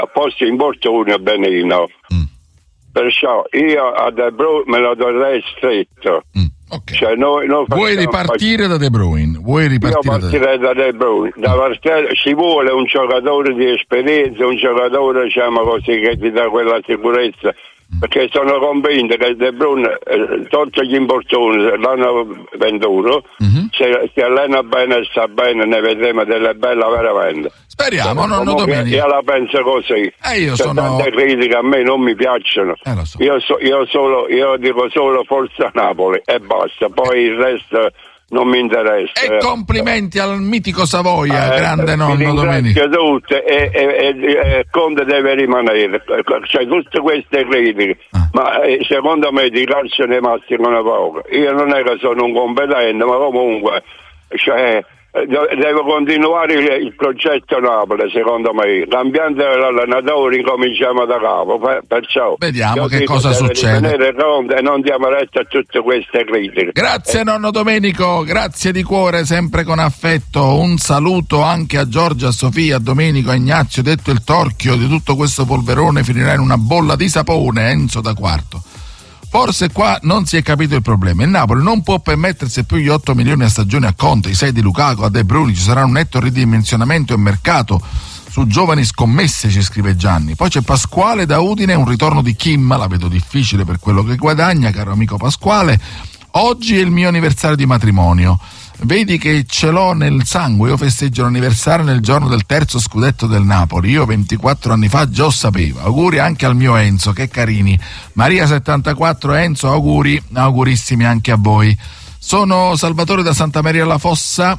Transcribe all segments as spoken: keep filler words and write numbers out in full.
a posto in Bortone Benino. Mm. Perciò io a De Bruyne me lo darei stretto. Mm. Okay. Cioè noi, noi vuoi ripartire da De Bruyne? Vuoi ripartire io partirei da De Bruyne. Da partire, ci vuole un giocatore di esperienza, un giocatore diciamo così che ti dà quella sicurezza. Perché sono convinto che De Bruyne, eh, tolto gli infortuni, l'hanno venduto, mm-hmm. se si allena bene e sta bene, ne vedremo delle belle veramente. Speriamo, nonno Domenico. Io la penso così. Eh, io C'è sono... tante critiche a me non mi piacciono. Eh, lo so. Io, so, io, solo, io dico solo Forza Napoli e basta, poi il resto non mi interessa. E complimenti al mitico Savoia, eh, grande nonno Domenico. Tutte e, e, e, e Conte deve rimanere, cioè tutte queste critiche, ah. ma eh, secondo me di calcio ne masticano poco. Io non è che sono un competente, ma comunque cioè, devo continuare il, il progetto Napoli, secondo me, cambiando l'allenatore incominciamo da capo, perciò vediamo che cosa succede e non diamo retta a tutte queste critiche. Grazie eh. nonno Domenico, grazie di cuore, sempre con affetto. Un saluto anche a Giorgia, a Sofia, a Domenico, a Ignazio, detto il torchio di tutto questo polverone finirà in una bolla di sapone. Enzo da Quarto. Forse qua non si è capito il problema. Il Napoli non può permettersi più gli otto milioni a stagione a Conte, i sei di Lukaku, a De Bruyne. Ci sarà un netto ridimensionamento e mercato su giovani scommesse, ci scrive Gianni. Poi c'è Pasquale da Udine, un ritorno di Kim, la vedo difficile per quello che guadagna, caro amico Pasquale. Oggi è il mio anniversario di matrimonio. Vedi che ce l'ho nel sangue, io festeggio l'anniversario nel giorno del terzo scudetto del Napoli, io ventiquattro anni fa già lo sapevo. Auguri anche al mio Enzo, che carini. Maria settantaquattro, Enzo, auguri, augurissimi anche a voi. Sono Salvatore da Santa Maria alla Fossa,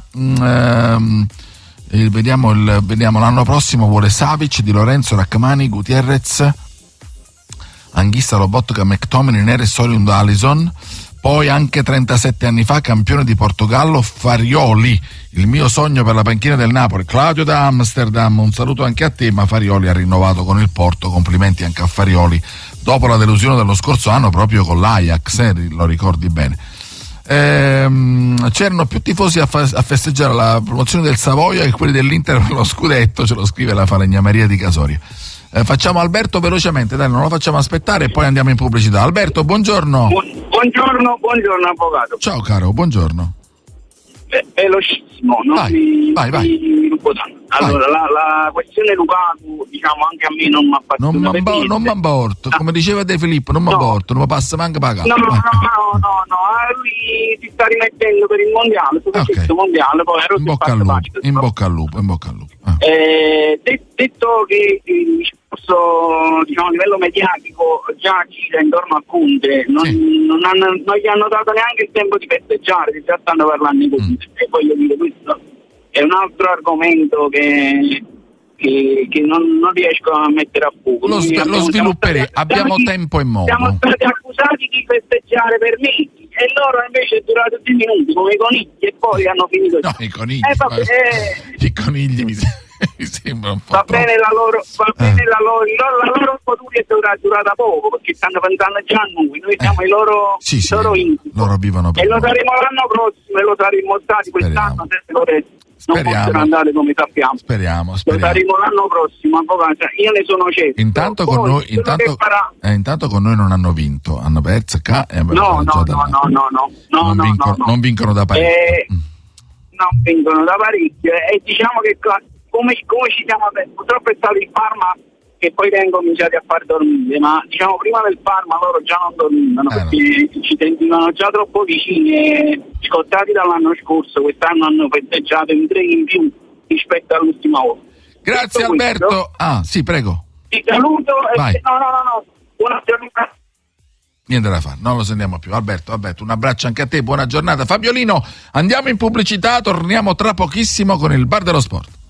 ehm, eh, vediamo, il, vediamo l'anno prossimo vuole Savic, Di Lorenzo, Rachmani, Gutierrez, Anghissa, Lobotka, McTominay, Nere, Soliund, Allison. Poi anche trentasette anni fa campione di Portogallo, Farioli, il mio sogno per la panchina del Napoli. Claudio da Amsterdam, un saluto anche a te, ma Farioli ha rinnovato con il Porto, complimenti anche a Farioli, dopo la delusione dello scorso anno proprio con l'Ajax, eh, lo ricordi bene. Ehm, c'erano più tifosi a, fa- a festeggiare la promozione del Savoia che quelli dell'Inter per lo scudetto, ce lo scrive la falegnameria di Casoria. Eh, facciamo Alberto velocemente, dai, non lo facciamo aspettare e poi andiamo in pubblicità. Alberto, buongiorno. Bu- buongiorno, buongiorno avvocato. Ciao caro, buongiorno. Ve- velocissimo, non vai, mi, vai, vai. mi rubo tanto. Allora, la, la questione Lukaku, diciamo, anche a me non mi ha fatto non mi non m'aborto, come diceva De Filippo, non mi no. aborto, non mi passa manca pagare. No, no, no, no, no, no, lui si sta rimettendo per il mondiale, per il okay. mondiale, poi in bocca al lupo, in bocca al lupo, in bocca al lupo. Ah. Eh, de- detto che il discorso, diciamo, a livello mediatico già gira intorno a Conte, non, sì. non, hanno, non gli hanno dato neanche il tempo di festeggiare, che già stanno parlando di Conte, mm. e voglio dire, questo è un altro argomento che che, che non, non riesco a mettere a fuoco. Lo, sv- lo svilupperemo, abbiamo stati, tempo e modo. Siamo stati accusati di festeggiare per mesi e loro invece è durato due minuti come i conigli e poi hanno finito. No, i conigli, eh, vabbè, eh, i conigli mi, mi sembra un po' va troppo. bene la loro, va eh. bene la loro, la loro poturia è durata, durata poco perché stanno pensando già a noi, noi siamo eh. i loro, sì, sì, loro intimi. Loro vivono per e lo saremo l'anno prossimo e lo saremo stati quest'anno se vorrete. Non Speriamo. possono andare come sappiamo. Speriamo, speriamo. Lo saremo l'anno prossimo, avvocato. Io ne sono certo. Intanto con, noi, intanto, farà... eh, intanto con noi non hanno vinto, hanno perso K e no, no, no, no, no, no, no, non, no, vincono, no, no. non vincono da parecchio. Eh, non vincono da parecchio e diciamo che come, come ci siamo purtroppo è stato il Parma che poi vengono cominciati a far dormire, ma diciamo prima del Parma loro già non dormivano eh, perché no. ci sentivano già troppo vicini e scottati dall'anno scorso, quest'anno hanno festeggiato in tre in più rispetto all'ultima volta. Grazie Detto Alberto. Questo, ah sì, prego. Ti saluto e Vai. no no no no buona giornata. Niente da fare, non lo sentiamo più. Alberto, Alberto, un abbraccio anche a te, buona giornata. Fabiolino, andiamo in pubblicità, torniamo tra pochissimo con il Bar dello Sport.